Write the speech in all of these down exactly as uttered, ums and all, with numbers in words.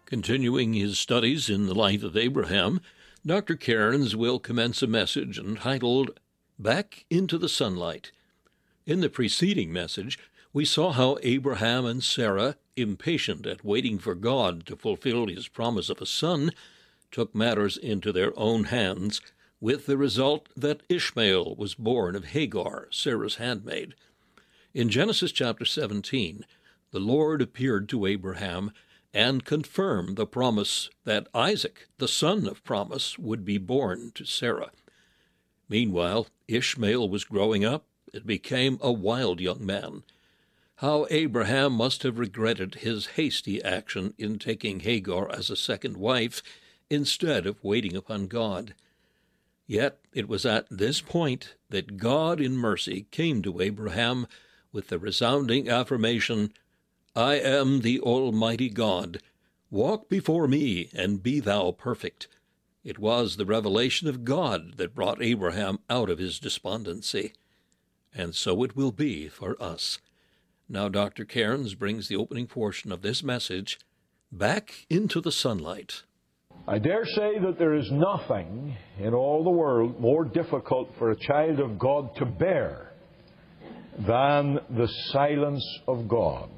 Continuing his studies in the life of Abraham, Doctor Cairns will commence a message entitled Back into the Sunlight. In the preceding message, we saw how Abraham and Sarah, impatient at waiting for God to fulfill his promise of a son, took matters into their own hands, with the result that Ishmael was born of Hagar, Sarah's handmaid. In Genesis chapter seventeen, the Lord appeared to Abraham and confirmed the promise that Isaac, the son of promise, would be born to Sarah. Meanwhile, Ishmael was growing up and became a wild young man. How Abraham must have regretted his hasty action in taking Hagar as a second wife instead of waiting upon God. Yet it was at this point that God in mercy came to Abraham with the resounding affirmation, I am the Almighty God. Walk before me, and be thou perfect. It was the revelation of God that brought Abraham out of his despondency. And so it will be for us. Now Doctor Cairns brings the opening portion of this message, Back into the Sunlight. I dare say that there is nothing in all the world more difficult for a child of God to bear than the silence of God.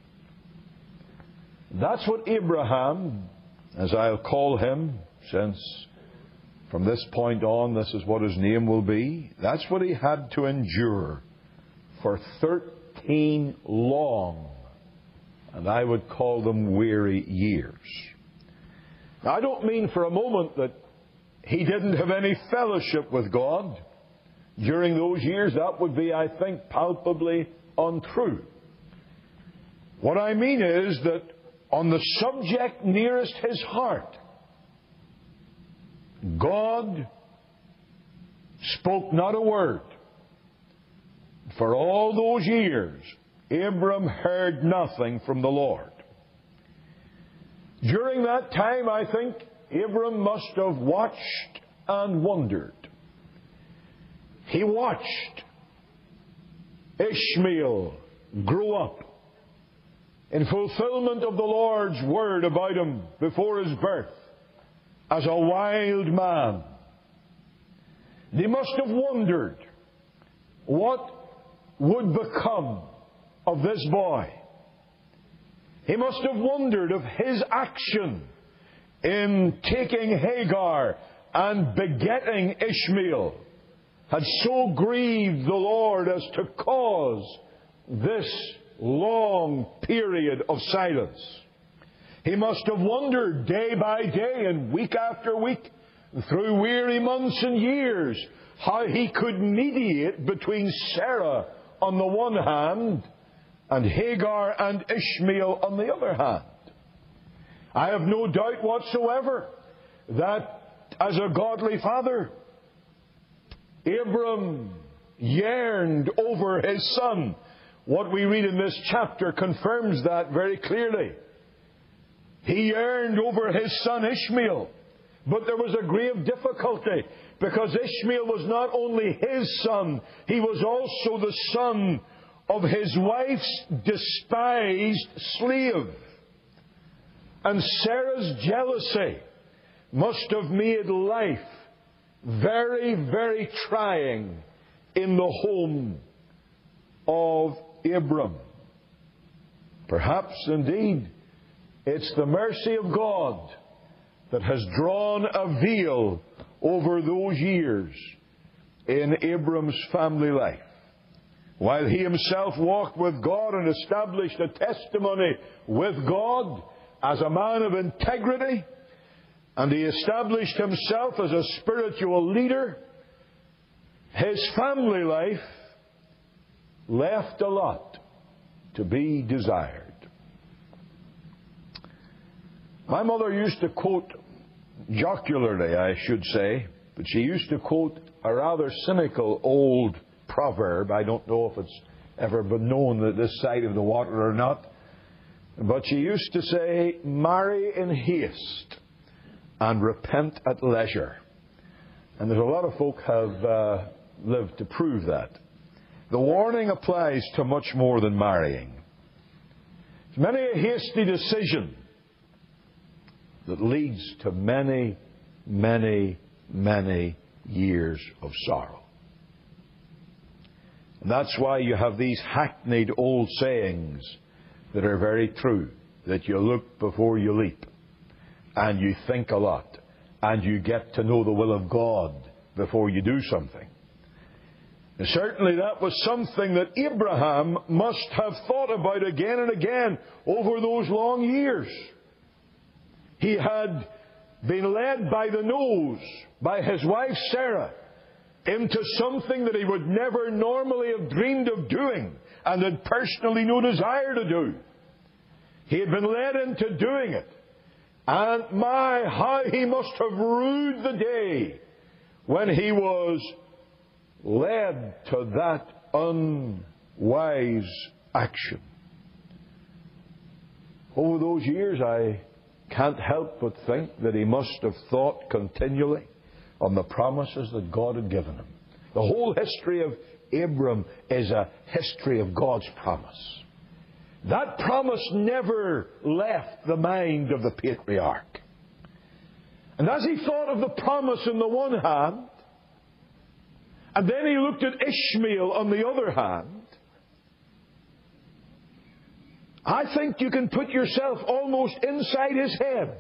That's what Abraham, as I'll call him, since from this point on this is what his name will be, that's what he had to endure for thirteen long, and I would call them weary years. Now, I don't mean for a moment that he didn't have any fellowship with God during those years. That would be, I think, palpably untrue. What I mean is that on the subject nearest his heart, God spoke not a word. For all those years, Abram heard nothing from the Lord. During that time, I think Abram must have watched and wondered. He watched Ishmael grow up in fulfillment of the Lord's word about him before his birth as a wild man. He must have wondered what would become of this boy. He must have wondered if his action in taking Hagar and begetting Ishmael had so grieved the Lord as to cause this long period of silence. He must have wondered day by day and week after week, through weary months and years, how he could mediate between Sarah on the one hand and Hagar and Ishmael on the other hand. I have no doubt whatsoever that as a godly father, Abram yearned over his son. What we read in this chapter confirms that very clearly. He yearned over his son Ishmael, but there was a grave difficulty because Ishmael was not only his son, he was also the son of his wife's despised slave. And Sarah's jealousy must have made life very, very trying in the home of Abram. Perhaps, indeed, it's the mercy of God that has drawn a veil over those years in Abram's family life. While he himself walked with God and established a testimony with God as a man of integrity, and he established himself as a spiritual leader, his family life left a lot to be desired. My mother used to quote, jocularly I should say, but she used to quote a rather cynical old proverb. I don't know if it's ever been known that this side of the water or not. But she used to say, marry in haste and repent at leisure. And there's a lot of folk have uh, lived to prove that. The warning applies to much more than marrying. It's many a hasty decision that leads to many, many, many years of sorrow. And that's why you have these hackneyed old sayings that are very true, that you look before you leap, and you think a lot, and you get to know the will of God before you do something. And certainly that was something that Abraham must have thought about again and again over those long years. He had been led by the nose by his wife Sarah into something that he would never normally have dreamed of doing and had personally no desire to do. He had been led into doing it. And my, how he must have rued the day when he was led to that unwise action. Over those years, I can't help but think that he must have thought continually on the promises that God had given him. The whole history of Abram is a history of God's promise. That promise never left the mind of the patriarch. And as he thought of the promise on the one hand, and then he looked at Ishmael on the other hand, I think you can put yourself almost inside his head.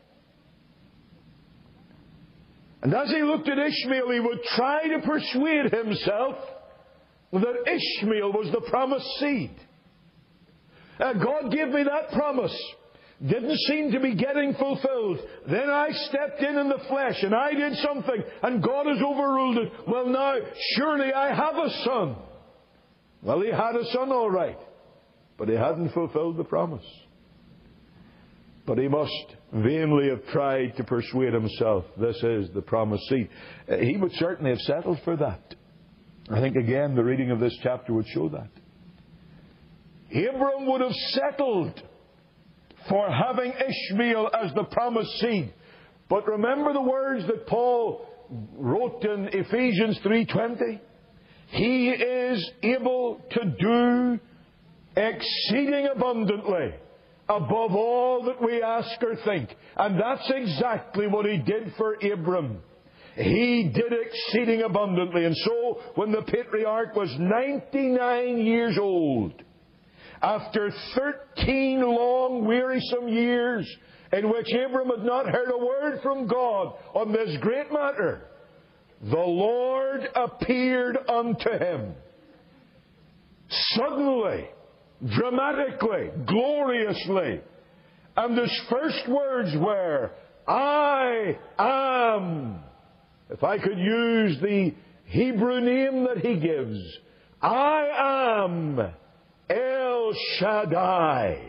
And as he looked at Ishmael, he would try to persuade himself that Ishmael was the promised seed. Uh, God gave me that promise. Didn't seem to be getting fulfilled. Then I stepped in in the flesh and I did something and God has overruled it. Well, now, surely I have a son. Well, he had a son all right, but he hadn't fulfilled the promise. But he must vainly have tried to persuade himself this is the promised seed. Uh, he would certainly have settled for that. I think, again, the reading of this chapter would show that. Abram would have settled for having Ishmael as the promised seed. But remember the words that Paul wrote in Ephesians three twenty? He is able to do exceeding abundantly above all that we ask or think. And that's exactly what he did for Abram. He did exceeding abundantly. And so, when the patriarch was ninety-nine years old, after thirteen long, wearisome years in which Abram had not heard a word from God on this great matter, the Lord appeared unto him. Suddenly, dramatically, gloriously. And his first words were, I am. If I could use the Hebrew name that he gives, I am El Shaddai.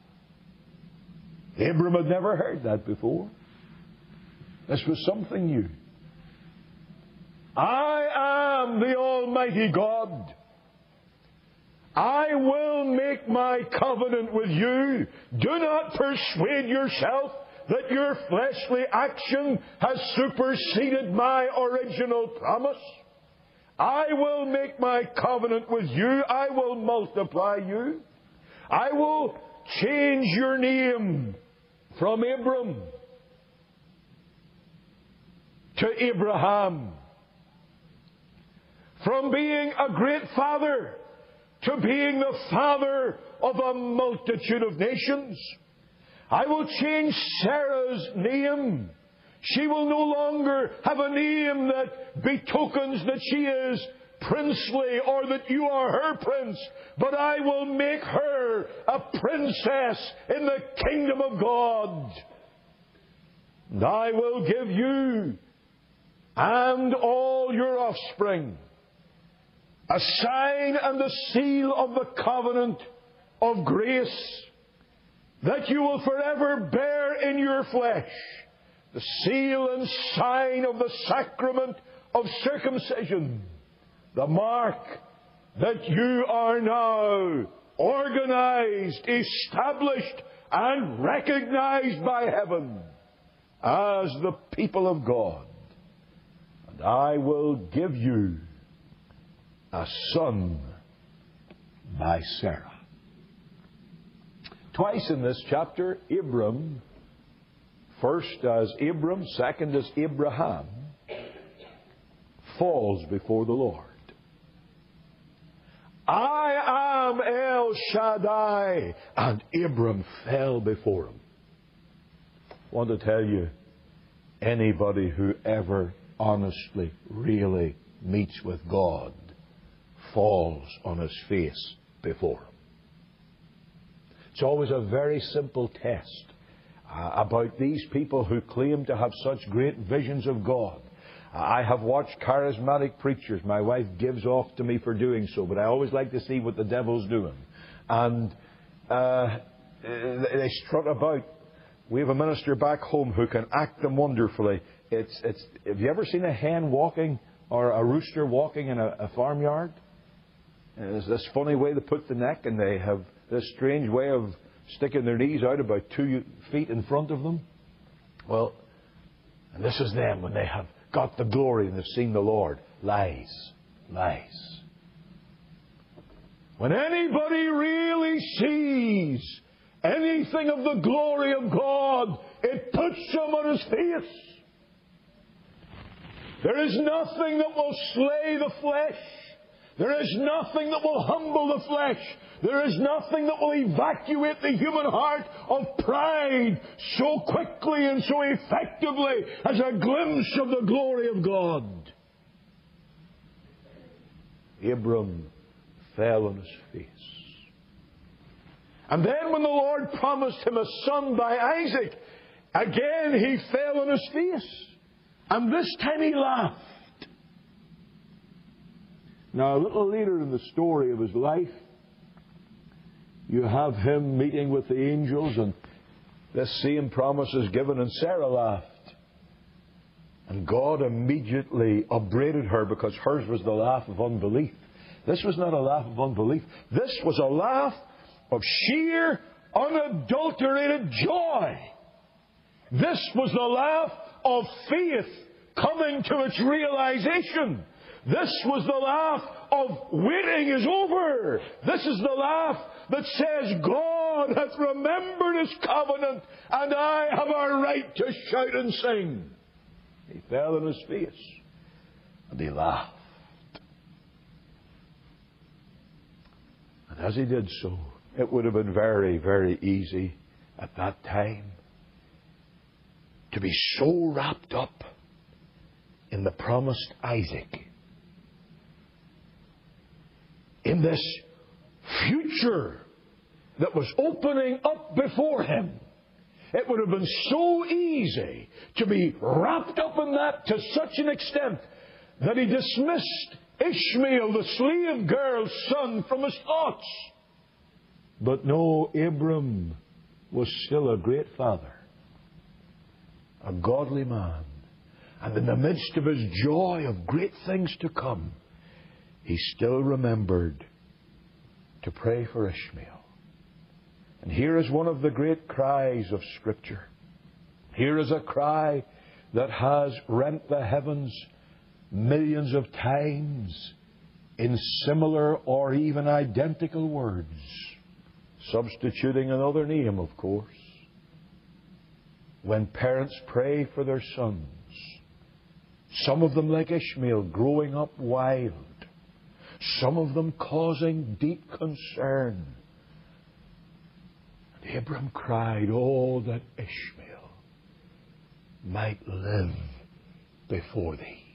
Abram had never heard that before. This was something new. I am the Almighty God. I will make my covenant with you. Do not persuade yourself that your fleshly action has superseded my original promise. I will make my covenant with you. I will multiply you. I will change your name from Abram to Abraham. From being a great father to being the father of a multitude of nations. I will change Sarah's name. She will no longer have a name that betokens that she is princely or that you are her prince, but I will make her a princess in the kingdom of God. And I will give you and all your offspring a sign and a seal of the covenant of grace that you will forever bear in your flesh, the seal and sign of the sacrament of circumcision, the mark that you are now organized, established, and recognized by heaven as the people of God. And I will give you a son by Sarah. Twice in this chapter, Abram first as Abram, second as Abraham, falls before the Lord. I am El Shaddai. And Abram fell before him. I want to tell you, anybody who ever honestly, really meets with God falls on his face before him. It's always a very simple test uh, about these people who claim to have such great visions of God. I have watched charismatic preachers. My wife gives off to me for doing so, but I always like to see what the devil's doing. And uh, they strut about. We have a minister back home who can act them wonderfully. It's, it's, have you ever seen a hen walking or a rooster walking in a, a farmyard? And there's this funny way they put the neck, and they have this strange way of sticking their knees out about two feet in front of them. Well, and this is them when they have got the glory and they've seen the Lord. Lies. Lies. When anybody really sees anything of the glory of God, it puts him on his face. There is nothing that will slay the flesh. There is nothing that will humble the flesh. There is nothing that will evacuate the human heart of pride so quickly and so effectively as a glimpse of the glory of God. Abram fell on his face. And then when the Lord promised him a son by Isaac, again he fell on his face. And this time he laughed. Now, a little later in the story of his life, you have him meeting with the angels, and this same promise is given, and Sarah laughed. And God immediately upbraided her because hers was the laugh of unbelief. This was not a laugh of unbelief. This was a laugh of sheer, unadulterated joy. This was the laugh of faith coming to its realization. This was the laugh of waiting is over. This is the laugh that says, God hath remembered his covenant, and I have a right to shout and sing. He fell on his face, and he laughed. And as he did so, it would have been very, very easy at that time to be so wrapped up in the promised Isaac, in this future that was opening up before him. It would have been so easy to be wrapped up in that to such an extent that he dismissed Ishmael, the slave girl's son, from his thoughts. But no, Abram was still a great father, a godly man. And in the midst of his joy of great things to come, he still remembered to pray for Ishmael. And here is one of the great cries of Scripture. Here is a cry that has rent the heavens millions of times in similar or even identical words, substituting another name, of course. When parents pray for their sons, some of them like Ishmael growing up wild, some of them causing deep concern. And Abram cried, oh, that Ishmael might live before thee.